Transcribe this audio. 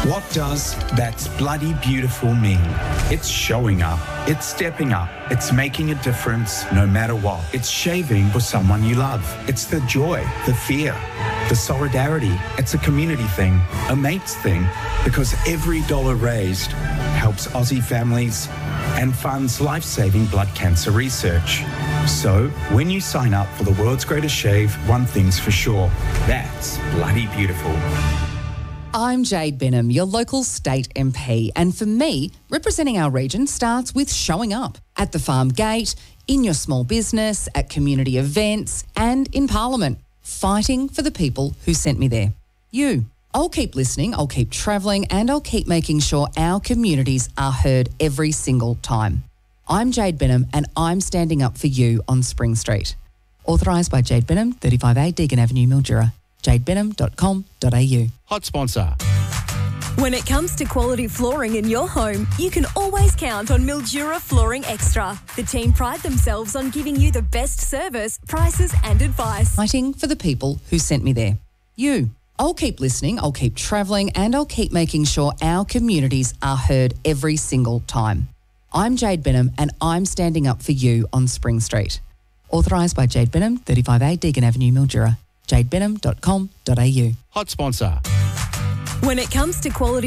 What does "that's bloody beautiful" mean? It's showing up. It's stepping up. It's making a difference no matter what. It's shaving for someone you love. It's the joy, the fear, the solidarity. It's a community thing, a mates thing, because every dollar raised helps Aussie families and funds life-saving blood cancer research. So, when you sign up for the world's greatest shave, one thing's for sure, that's bloody beautiful. I'm Jade Benham, your local state MP, and for me, representing our region starts with showing up at the farm gate, in your small business, at community events, and in Parliament, fighting for the people who sent me there. You. I'll keep listening, I'll keep travelling, and I'll keep making sure our communities are heard every single time. I'm Jade Benham, and I'm standing up for you on Spring Street. Authorised by Jade Benham, 35A Deagon Avenue, Mildura. jadebenham.com.au. Hot sponsor. When it comes to quality flooring in your home, you can always count on Mildura Flooring Extra. The team pride themselves on giving you the best service, prices and advice. Fighting for the people who sent me there. You. I'll keep listening, I'll keep travelling, and I'll keep making sure our communities are heard every single time. I'm Jade Benham, and I'm standing up for you on Spring Street. Authorised by Jade Benham, 35A Deagon Avenue, Mildura. jadebenham.com.au. Hot sponsor. When it comes to quality